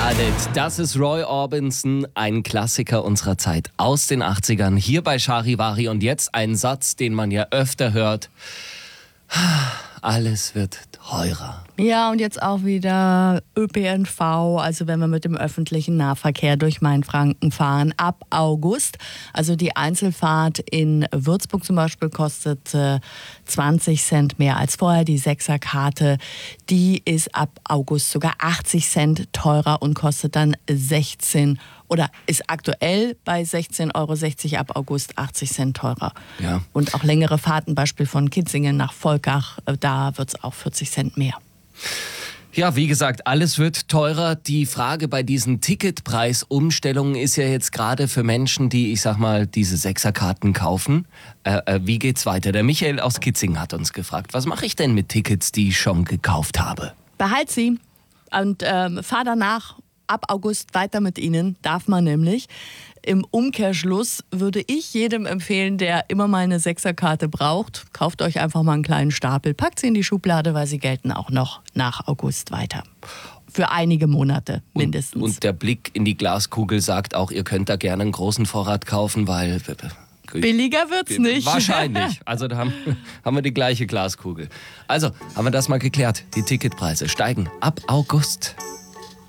It. Das ist Roy Orbison, ein Klassiker unserer Zeit aus den 80ern, hier bei Charivari. Und jetzt ein Satz, den man ja öfter hört. Alles wird teurer. Ja, und jetzt auch wieder ÖPNV, also wenn wir mit dem öffentlichen Nahverkehr durch Mainfranken fahren, ab August. Also die Einzelfahrt in Würzburg zum Beispiel kostet 20 Cent mehr als vorher. Die Sechserkarte, die ist ab August sogar 80 Cent teurer und kostet dann 16 oder ist aktuell bei 16,60 € ab August 80 Cent teurer. Ja. Und auch längere Fahrten, Beispiel von Kitzingen nach Volkach, da wird es auch 40 Cent mehr. Ja, wie gesagt, alles wird teurer. Die Frage bei diesen Ticketpreisumstellungen ist ja jetzt gerade für Menschen, die, ich sag mal, diese Sechserkarten kaufen. Wie geht's weiter? Der Michael aus Kitzingen hat uns gefragt, was mache ich denn mit Tickets, die ich schon gekauft habe? Behalt sie und fahr danach ab August weiter mit ihnen, darf man nämlich. Im Umkehrschluss würde ich jedem empfehlen, der immer mal eine Sechserkarte braucht, kauft euch einfach mal einen kleinen Stapel, packt sie in die Schublade, weil sie gelten auch noch nach August weiter. Für einige Monate mindestens. Und der Blick in die Glaskugel sagt auch, ihr könnt da gerne einen großen Vorrat kaufen, weil... Billiger wird's nicht. Wahrscheinlich. Also da haben wir die gleiche Glaskugel. Also, haben wir das mal geklärt. Die Ticketpreise steigen ab August.